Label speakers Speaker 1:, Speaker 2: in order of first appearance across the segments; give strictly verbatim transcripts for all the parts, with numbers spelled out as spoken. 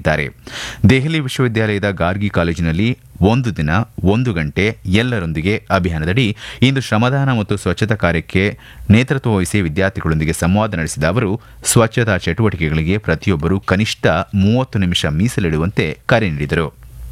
Speaker 1: ಹೇಳಿದ್ದಾರೆ. ದೆಹಲಿ ವಿಶ್ವವಿದ್ಯಾಲಯದ ಗಾರ್ಗಿ ಕಾಲೇಜಿನಲ್ಲಿ ಒಂದು ದಿನ ಒಂದು ಗಂಟೆ ಎಲ್ಲರೊಂದಿಗೆ ಅಭಿಯಾನದಡಿ ಇಂದು ಶ್ರಮದಾನ ಮತ್ತು ಸ್ವಚ್ಛತಾ ಕಾರ್ಯಕ್ಕೆ ನೇತೃತ್ವ ವಹಿಸಿ ವಿದ್ಯಾರ್ಥಿಗಳೊಂದಿಗೆ ಸಂವಾದ ನಡೆಸಿದ ಅವರು ಸ್ವಚ್ಛತಾ ಚಟುವಟಿಕೆಗಳಿಗೆ ಪ್ರತಿಯೊಬ್ಬರು ಕನಿಷ್ಠ ಮೂವತ್ತು ನಿಮಿಷ ಮೀಸಲಿಡುವಂತೆ ಕರೆ ನೀಡಿದರು.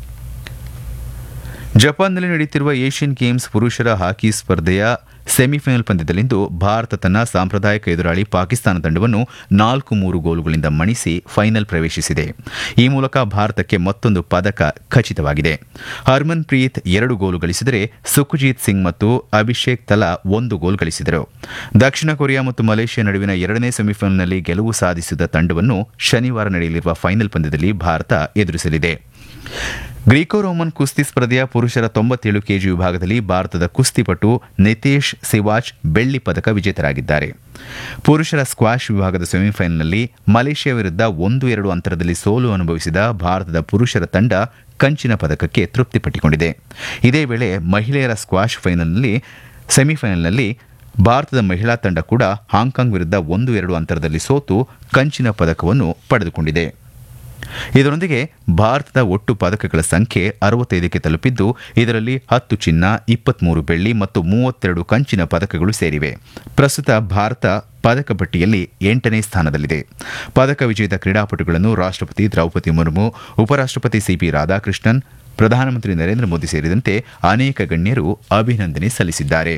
Speaker 1: ಜಪಾನ್ನಲ್ಲಿ ನಡೆಯುತ್ತಿರುವ ಏಷ್ಯನ್ ಗೇಮ್ಸ್ ಪುರುಷರ ಹಾಕಿ ಸ್ಪರ್ಧೆಯ ಸೆಮಿಫೈನಲ್ ಪಂದ್ಯದಲ್ಲಿಂದು ಭಾರತ ತನ್ನ ಸಾಂಪ್ರದಾಯಿಕ ಎದುರಾಳಿ ಪಾಕಿಸ್ತಾನ ತಂಡವನ್ನು ನಾಲ್ಕು ಮೂರು ಗೋಲುಗಳಿಂದ ಮಣಿಸಿ ಫೈನಲ್ ಪ್ರವೇಶಿಸಿದೆ. ಈ ಮೂಲಕ ಭಾರತಕ್ಕೆ ಮತ್ತೊಂದು ಪದಕ ಖಚಿತವಾಗಿದೆ. ಹರ್ಮನ್ ಪ್ರೀತ್ ಎರಡು ಗೋಲು ಗಳಿಸಿದರೆ ಸುಖಜಿತ್ ಸಿಂಗ್ ಮತ್ತು ಅಭಿಷೇಕ್ ತಲಾ ಒಂದು ಗೋಲು ಗಳಿಸಿದರು. ದಕ್ಷಿಣ ಕೊರಿಯಾ ಮತ್ತು ಮಲೇಷ್ಯಾ ನಡುವಿನ ಎರಡನೇ ಸೆಮಿಫೈನಲ್ನಲ್ಲಿ ಗೆಲುವು ಸಾಧಿಸಿದ ತಂಡವನ್ನು ಶನಿವಾರ ನಡೆಯಲಿರುವ ಫೈನಲ್ ಪಂದ್ಯದಲ್ಲಿ ಭಾರತ ಎದುರಿಸಲಿದೆ. ಗ್ರೀಕೋ ರೋಮನ್ ಕುಸ್ತಿ ಸ್ಪರ್ಧೆಯ ಪುರುಷರ ತೊಂಬತ್ತೇಳು ಕೆಜಿ ವಿಭಾಗದಲ್ಲಿ ಭಾರತದ ಕುಸ್ತಿಪಟು ನಿತೇಶ್ ಸಿವಾಚ್ ಬೆಳ್ಳಿ ಪದಕ ವಿಜೇತರಾಗಿದ್ದಾರೆ. ಪುರುಷರ ಸ್ಕ್ವಾಷ್ ವಿಭಾಗದ ಸೆಮಿಫೈನಲ್ನಲ್ಲಿ ಮಲೇಷ್ಯಾ ವಿರುದ್ಧ ಒಂದು ಎರಡು ಅಂತರದಲ್ಲಿ ಸೋಲು ಅನುಭವಿಸಿದ ಭಾರತದ ಪುರುಷರ ತಂಡ ಕಂಚಿನ ಪದಕಕ್ಕೆ ತೃಪ್ತಿಪಟ್ಟುಕೊಂಡಿದೆ. ಇದೇ ವೇಳೆ ಮಹಿಳೆಯರ ಸ್ಕ್ವಾಷ್ ಫೈನಲ್ನಲ್ಲಿ ಸೆಮಿಫೈನಲ್ನಲ್ಲಿ ಭಾರತದ ಮಹಿಳಾ ತಂಡ ಕೂಡ ಹಾಂಕಾಂಗ್ ವಿರುದ್ಧ ಒಂದು ಎರಡು ಅಂತರದಲ್ಲಿ ಸೋತು ಕಂಚಿನ ಪದಕವನ್ನು ಪಡೆದುಕೊಂಡಿದೆ. ಇದರೊಂದಿಗೆ ಭಾರತದ ಒಟ್ಟು ಪದಕಗಳ ಸಂಖ್ಯೆ ಅರವತ್ತೈದಕ್ಕೆ ತಲುಪಿದ್ದು, ಇದರಲ್ಲಿ ಹತ್ತು ಚಿನ್ನ, ಇಪ್ಪತ್ಮೂರು ಬೆಳ್ಳಿ ಮತ್ತು ಮೂವತ್ತೆರಡು ಕಂಚಿನ ಪದಕಗಳು ಸೇರಿವೆ. ಪ್ರಸ್ತುತ ಭಾರತ ಪದಕ ಪಟ್ಟಿಯಲ್ಲಿ ಎಂಟನೇ ಸ್ಥಾನದಲ್ಲಿದೆ. ಪದಕ ವಿಜೇತ ಕ್ರೀಡಾಪಟುಗಳನ್ನು ರಾಷ್ಟ್ರಪತಿ ದ್ರೌಪದಿ ಮುರ್ಮು, ಉಪರಾಷ್ಟ್ರಪತಿ ಸಿಪಿ ರಾಧಾಕೃಷ್ಣನ್, ಪ್ರಧಾನಮಂತ್ರಿ ನರೇಂದ್ರ ಮೋದಿ ಸೇರಿದಂತೆ ಅನೇಕ ಗಣ್ಯರು ಅಭಿನಂದನೆ ಸಲ್ಲಿಸಿದ್ದಾರೆ.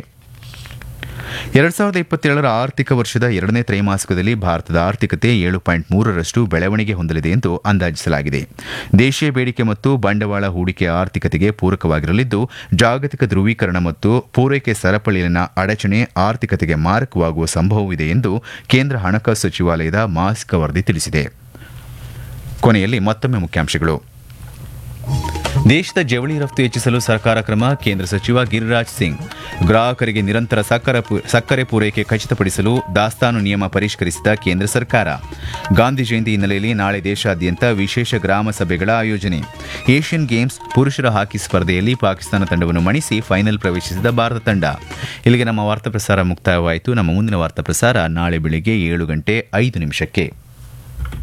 Speaker 1: ಎರಡ್ ಸಾವಿರದ ಇಪ್ಪತ್ತೇಳರ ಆರ್ಥಿಕ ವರ್ಷದ ಎರಡನೇ ತ್ರೈಮಾಸಿಕದಲ್ಲಿ ಭಾರತದ ಆರ್ಥಿಕತೆ ಏಳು ಪಾಯಿಂಟ್ ಮೂರರಷ್ಟು ಬೆಳವಣಿಗೆ ಹೊಂದಲಿದೆ ಎಂದು ಅಂದಾಜಿಸಲಾಗಿದೆ. ದೇಶೀಯ ಬೇಡಿಕೆ ಮತ್ತು ಬಂಡವಾಳ ಹೂಡಿಕೆ ಆರ್ಥಿಕತೆಗೆ ಪೂರಕವಾಗಿರಲಿದ್ದು, ಜಾಗತಿಕ ಧ್ರುವೀಕರಣ ಮತ್ತು ಪೂರೈಕೆ ಸರಪಳಿಯಲ್ಲಿನ ಅಡಚಣೆ ಆರ್ಥಿಕತೆಗೆ ಮಾರಕವಾಗುವ ಸಂಭವವಿದೆ ಎಂದು ಕೇಂದ್ರ ಹಣಕಾಸು ಸಚಿವಾಲಯದ ಮಾಸಿಕ ವರದಿ ತಿಳಿಸಿದೆ. ಕೊನೆಯಲ್ಲಿ ಮತ್ತೊಮ್ಮೆ ಮುಖ್ಯಾಂಶಗಳು. ದೇಶದ ಜವಳಿ ರಫ್ತು ಹೆಚ್ಚಿಸಲು ಸರ್ಕಾರ ಕ್ರಮ, ಕೇಂದ್ರ ಸಚಿವ ಗಿರಿರಾಜ್ ಸಿಂಗ್. ಗ್ರಾಹಕರಿಗೆ ನಿರಂತರ ಸಕ್ಕರೆ ಪೂರೈಕೆ ಖಚಿತಪಡಿಸಲು ದಾಸ್ತಾನು ನಿಯಮ ಪರಿಷ್ಕರಿಸಿದ ಕೇಂದ್ರ ಸರ್ಕಾರ. ಗಾಂಧಿ ಜಯಂತಿ ಹಿನ್ನೆಲೆಯಲ್ಲಿ ನಾಳೆ ದೇಶಾದ್ಯಂತ ವಿಶೇಷ ಗ್ರಾಮ ಸಭೆಗಳ ಆಯೋಜನೆ. ಏಷ್ಯನ್ ಗೇಮ್ಸ್ ಪುರುಷರ ಹಾಕಿ ಸ್ಪರ್ಧೆಯಲ್ಲಿ ಪಾಕಿಸ್ತಾನ ತಂಡವನ್ನು ಮಣಿಸಿ ಫೈನಲ್ ಪ್ರವೇಶಿಸಿದ ಭಾರತ ತಂಡ. ಇಲ್ಲಿಗೆ ನಮ್ಮ ವಾರ್ತಾ ಪ್ರಸಾರ ಮುಕ್ತಾಯವಾಯಿತು. ನಮ್ಮ ಮುಂದಿನ ವಾರ್ತಾ ಪ್ರಸಾರ ನಾಳೆ ಬೆಳಿಗ್ಗೆ ಏಳು ಗಂಟೆ ಐದು ನಿಮಿಷಕ್ಕೆ.